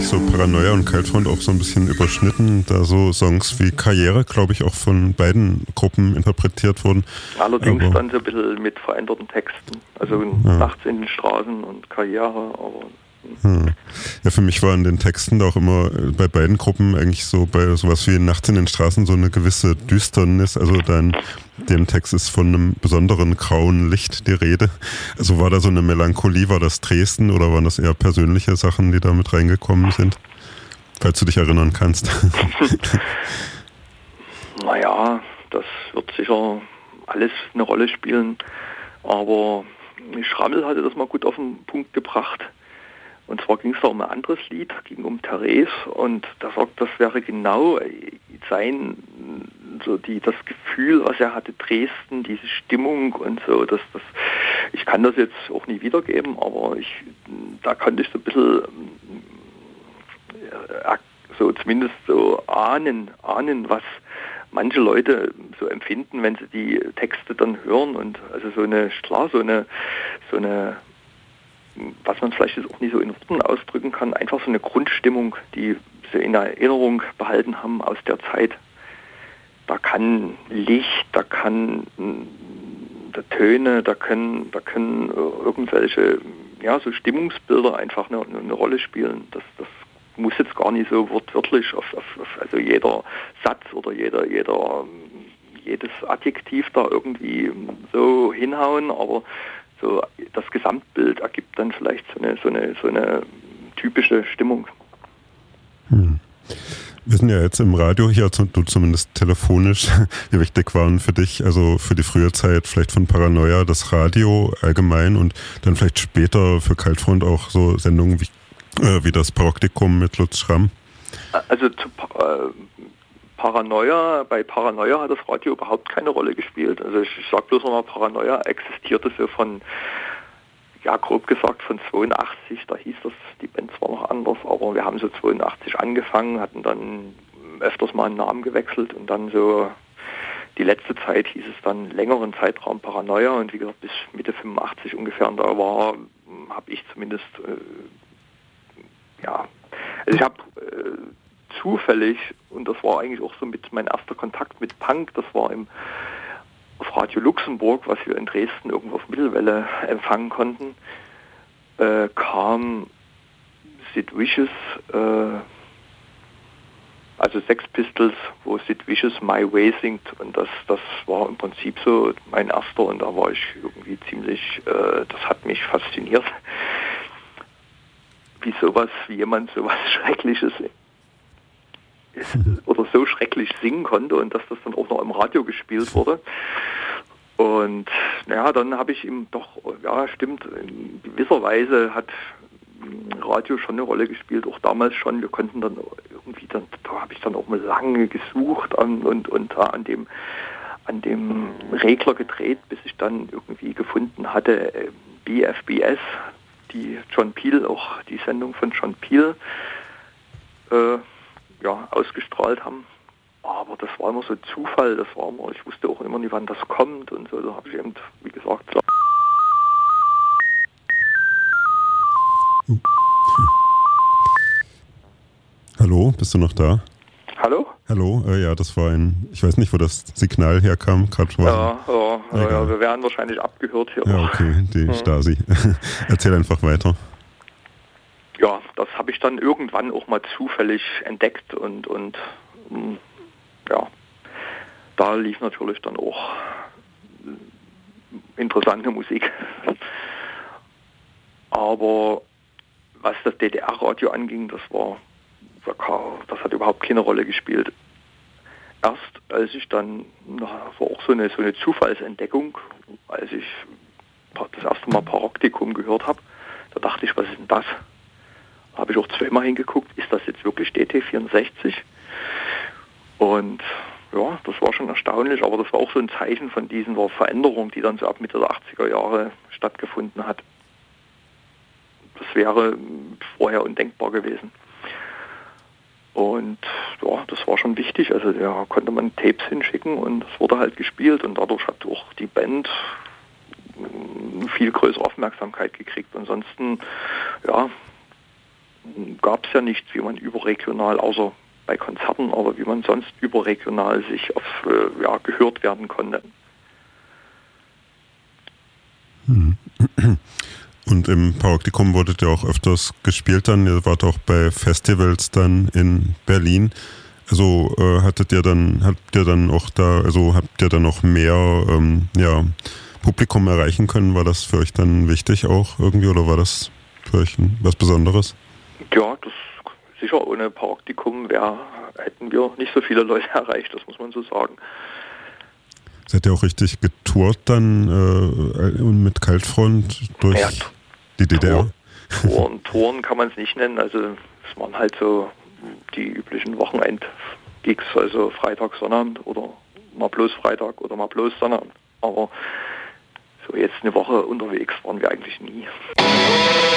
sich so Paranoia und Kaltfront auch so ein bisschen überschnitten, da so Songs wie Karriere, glaube ich, auch von beiden Gruppen interpretiert wurden. Allerdings aber dann so ein bisschen mit veränderten Texten, also Nachts in den Straßen und Karriere, aber... Ja, für mich war in den Texten da auch immer bei beiden Gruppen eigentlich so bei sowas wie Nachts in den Straßen so eine gewisse Düsternis. Also dann dem Text ist von einem besonderen grauen Licht die Rede. Also war da so eine Melancholie, war das Dresden oder waren das eher persönliche Sachen, die da mit reingekommen sind? Falls du dich erinnern kannst. Naja, das wird sicher alles eine Rolle spielen, aber Schrammel hatte das mal gut auf den Punkt gebracht. Und zwar ging es da um ein anderes Lied, ging um Therese und da sagt, das wäre genau sein, so das Gefühl, was er hatte, Dresden, diese Stimmung und so, ich kann das jetzt auch nie wiedergeben, aber da konnte ich so ein bisschen so zumindest so ahnen, was manche Leute so empfinden, wenn sie die Texte dann hören und also so eine was man vielleicht jetzt auch nicht so in Worten ausdrücken kann, einfach so eine Grundstimmung, die sie in Erinnerung behalten haben aus der Zeit. Da kann Licht, da kann Töne, da können irgendwelche so Stimmungsbilder einfach eine Rolle spielen. Das muss jetzt gar nicht so wortwörtlich auf also jeder Satz oder jedes Adjektiv da irgendwie so hinhauen, aber so das Gesamtbild ergibt dann vielleicht so eine typische Stimmung. Wir sind ja jetzt im Radio hier, du zumindest telefonisch. Wie wichtig waren für dich, also für die frühe Zeit vielleicht von Paranoia, das Radio allgemein und dann vielleicht später für Kaltfront auch so Sendungen wie das Paraktikum mit Lutz Schramm? Also bei Paranoia hat das Radio überhaupt keine Rolle gespielt. Also ich sage bloß nochmal, Paranoia existierte so von, grob gesagt von 82, da hieß das, die Band zwar noch anders, aber wir haben so 82 angefangen, hatten dann öfters mal einen Namen gewechselt und dann so die letzte Zeit hieß es dann längeren Zeitraum Paranoia und wie gesagt bis Mitte 85 ungefähr und da habe ich zumindest, also ich habe zufällig, und das war eigentlich auch so mit mein erster Kontakt mit Punk, das war auf Radio Luxemburg, was wir in Dresden irgendwo auf Mittelwelle empfangen konnten, kam Sid Vicious, also Sex Pistols, wo Sid Vicious My Way singt und das war im Prinzip so mein erster und da war ich irgendwie ziemlich, das hat mich fasziniert, wie jemand sowas Schreckliches oder so schrecklich singen konnte und dass das dann auch noch im Radio gespielt wurde. Und dann habe ich ihm doch, stimmt, in gewisser Weise hat Radio schon eine Rolle gespielt, auch damals schon. Wir konnten dann irgendwie, da habe ich dann auch mal lange gesucht und an dem Regler gedreht, bis ich dann irgendwie gefunden hatte, BFBS, die John Peel, auch die Sendung von John Peel, ausgestrahlt haben. Aber das war immer so Zufall, ich wusste auch immer nie, wann das kommt und so, da habe ich eben, wie gesagt, Hallo, bist du noch da? Hallo? Hallo, das war ich weiß nicht, wo das Signal herkam, gerade wir werden wahrscheinlich abgehört hier. Ja, okay, die Stasi. Erzähl einfach weiter. Ja, das habe ich dann irgendwann auch mal zufällig entdeckt und da lief natürlich dann auch interessante Musik. Aber was das DDR-Radio anging, das hat überhaupt keine Rolle gespielt. Erst als ich dann, war auch so eine Zufallsentdeckung, als ich das erste Mal Paraktikum gehört habe, da dachte ich, was ist denn das? Da habe ich auch zweimal hingeguckt, ist das jetzt wirklich DT64? Und ja, das war schon erstaunlich, aber das war auch so ein Zeichen von dieser Veränderung, die dann so ab Mitte der 80er Jahre stattgefunden hat. Das wäre vorher undenkbar gewesen. Und ja, das war schon wichtig, also da konnte man Tapes hinschicken und es wurde halt gespielt und dadurch hat auch die Band viel größere Aufmerksamkeit gekriegt. Ansonsten, gab es ja nichts, wie man überregional, außer bei Konzerten, aber wie man sonst überregional sich gehört werden konnte. Und im Paraktikum wurdet ihr auch öfters gespielt dann, ihr wart auch bei Festivals dann in Berlin. Also habt ihr dann noch mehr Publikum erreichen können? War das für euch dann wichtig auch irgendwie oder war das für euch was Besonderes? Ja, das sicher, ohne Paraktikum hätten wir nicht so viele Leute erreicht, das muss man so sagen. Seid ihr auch richtig getourt dann mit Kaltfront durch die DDR? Touren kann man es nicht nennen, also es waren halt so die üblichen Wochenend-Gigs, also Freitag, Sonnabend oder mal bloß Freitag oder mal bloß Sonnabend. Aber so jetzt eine Woche unterwegs waren wir eigentlich nie.